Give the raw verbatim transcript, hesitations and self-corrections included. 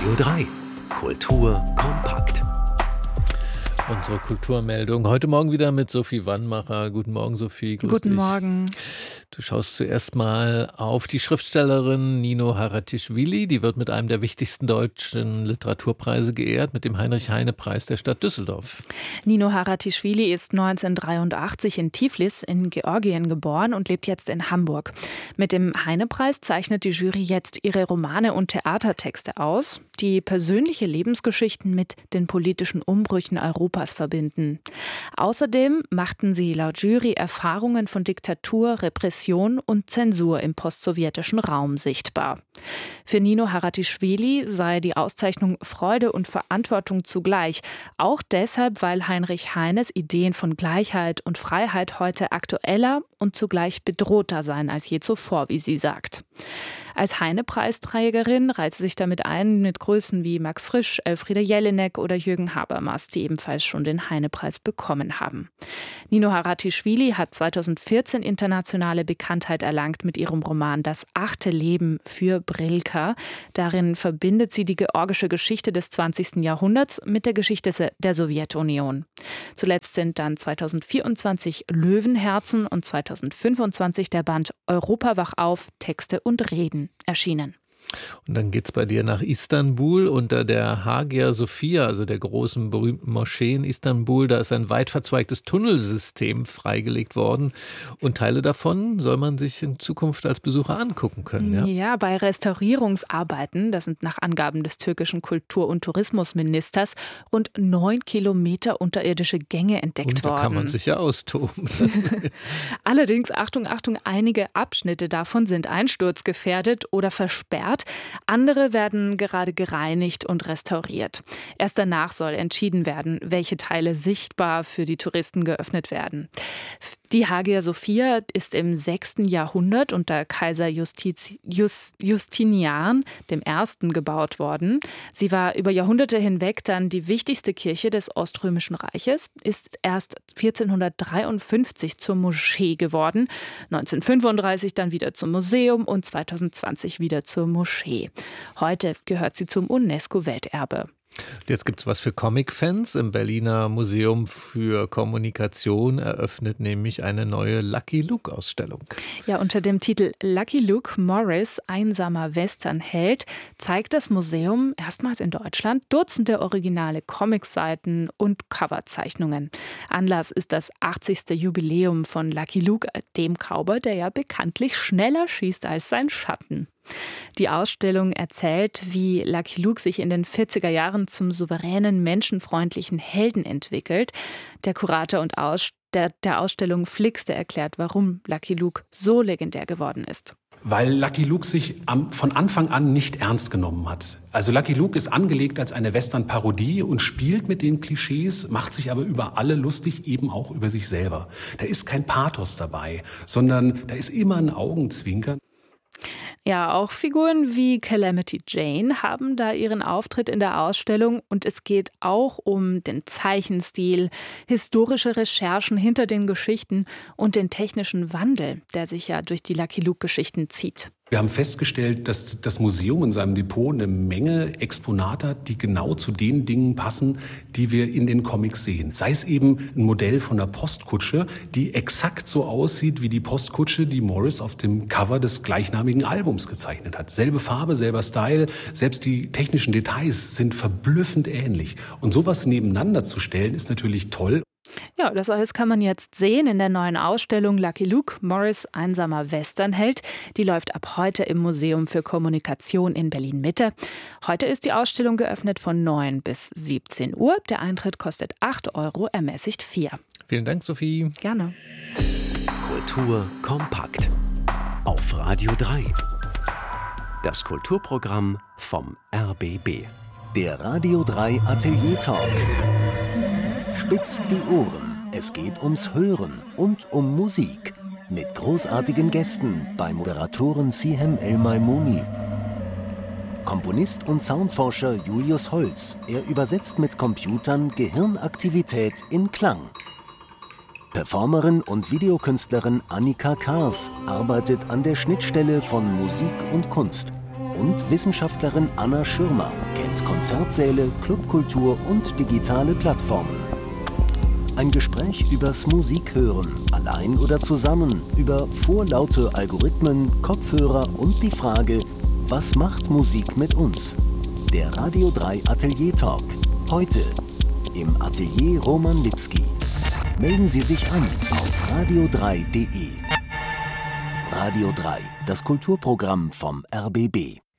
Radio drei. Kultur kompakt. Unsere Kulturmeldung. Heute Morgen wieder mit Sophie Wannmacher. Guten Morgen, Sophie. Grüß Guten dich. Morgen. Du schaust zuerst mal auf die Schriftstellerin Nino Haratischvili. Die wird mit einem der wichtigsten deutschen Literaturpreise geehrt, mit dem Heinrich-Heine-Preis der Stadt Düsseldorf. Nino Haratischvili ist neunzehnhundertdreiundachtzig in Tiflis in Georgien geboren und lebt jetzt in Hamburg. Mit dem Heine-Preis zeichnet die Jury jetzt ihre Romane und Theatertexte aus, die persönliche Lebensgeschichten mit den politischen Umbrüchen Europas verbinden. Außerdem machten sie laut Jury Erfahrungen von Diktatur, Repression und Zensur im postsowjetischen Raum sichtbar. Für Nino Haratischvili sei die Auszeichnung Freude und Verantwortung zugleich, auch deshalb, weil Heinrich Heines Ideen von Gleichheit und Freiheit heute aktueller und zugleich bedrohter seien als je zuvor, wie sie sagt. Als Heine-Preisträgerin reiht sie sich damit ein mit Größen wie Max Frisch, Elfriede Jelinek oder Jürgen Habermas, die ebenfalls schon den Heine-Preis bekommen haben. Nino Haratischvili hat zweitausendvierzehn internationale Bekanntheit erlangt mit ihrem Roman Das achte Leben für Brilka. Darin verbindet sie die georgische Geschichte des zwanzigsten Jahrhunderts mit der Geschichte der Sowjetunion. Zuletzt sind dann zweitausendvierundzwanzig Löwenherzen und zweitausendfünfundzwanzig der Band Europa wach auf, Texte und Reden erschienen. Und dann geht's bei dir nach Istanbul unter der Hagia Sophia, also der großen berühmten Moschee in Istanbul. Da ist ein weit verzweigtes Tunnelsystem freigelegt worden und Teile davon soll man sich in Zukunft als Besucher angucken können. Ja, ja bei Restaurierungsarbeiten, das sind nach Angaben des türkischen Kultur- und Tourismusministers, rund neun Kilometer unterirdische Gänge entdeckt und da worden. kann man sich ja austoben. Allerdings, Achtung, Achtung, einige Abschnitte davon sind einsturzgefährdet oder versperrt. Andere werden gerade gereinigt und restauriert. Erst danach soll entschieden werden, welche Teile sichtbar für die Touristen geöffnet werden. Die Hagia Sophia ist im sechsten Jahrhundert unter Kaiser Justiz, Just, Justinian dem Ersten gebaut worden. Sie war über Jahrhunderte hinweg dann die wichtigste Kirche des Oströmischen Reiches, ist erst vierzehnhundertdreiundfünfzig zur Moschee geworden, neunzehnhundertfünfunddreißig dann wieder zum Museum und zweitausendzwanzig wieder zur Moschee. Heute gehört sie zum UNESCO-Welterbe. Jetzt gibt es was für Comic-Fans. Im Berliner Museum für Kommunikation eröffnet nämlich eine neue Lucky Luke-Ausstellung. Ja, unter dem Titel Lucky Luke Morris, einsamer Westernheld, zeigt das Museum erstmals in Deutschland Dutzende originale Comicseiten und Coverzeichnungen. Anlass ist das achtzigste Jubiläum von Lucky Luke, dem Cowboy, der ja bekanntlich schneller schießt als sein Schatten. Die Ausstellung erzählt, wie Lucky Luke sich in den vierziger Jahren zum souveränen, menschenfreundlichen Helden entwickelt. Der Kurator und Aus- der, der Ausstellung Flix, der erklärt, warum Lucky Luke so legendär geworden ist. Weil Lucky Luke sich am, von Anfang an nicht ernst genommen hat. Also Lucky Luke ist angelegt als eine Western-Parodie und spielt mit den Klischees, macht sich aber über alle lustig, eben auch über sich selber. Da ist kein Pathos dabei, sondern da ist immer ein Augenzwinkern. Ja, auch Figuren wie Calamity Jane haben da ihren Auftritt in der Ausstellung und es geht auch um den Zeichenstil, historische Recherchen hinter den Geschichten und den technischen Wandel, der sich ja durch die Lucky Luke-Geschichten zieht. Wir haben festgestellt, dass das Museum in seinem Depot eine Menge Exponate hat, die genau zu den Dingen passen, die wir in den Comics sehen. Sei es eben ein Modell von einer Postkutsche, die exakt so aussieht wie die Postkutsche, die Morris auf dem Cover des gleichnamigen Albums gezeichnet hat. Selbe Farbe, selber Style, selbst die technischen Details sind verblüffend ähnlich. Und sowas nebeneinander zu stellen, ist natürlich toll. Ja, das alles kann man jetzt sehen in der neuen Ausstellung Lucky Luke, Morris, einsamer Westernheld. Die läuft ab heute im Museum für Kommunikation in Berlin-Mitte. Heute ist die Ausstellung geöffnet von neun bis siebzehn Uhr. Der Eintritt kostet acht Euro, ermäßigt vier. Vielen Dank, Sophie. Gerne. Kultur kompakt. Auf Radio drei. Das Kulturprogramm vom R B B. Der Radio drei Atelier Talk. Spitzt die Ohren, es geht ums Hören und um Musik. Mit großartigen Gästen bei Moderatorin Sihem El-Maimouni. Komponist und Soundforscher Julius Holz, er übersetzt mit Computern Gehirnaktivität in Klang. Performerin und Videokünstlerin Annika Kars arbeitet an der Schnittstelle von Musik und Kunst. Und Wissenschaftlerin Anna Schirmer kennt Konzertsäle, Clubkultur und digitale Plattformen. Ein Gespräch übers Musikhören, allein oder zusammen, über vorlaute Algorithmen, Kopfhörer und die Frage, was macht Musik mit uns? Der Radio drei Atelier Talk. Heute im Atelier Roman Lipski. Melden Sie sich an auf radio drei punkt de. Radio drei, das Kulturprogramm vom R B B.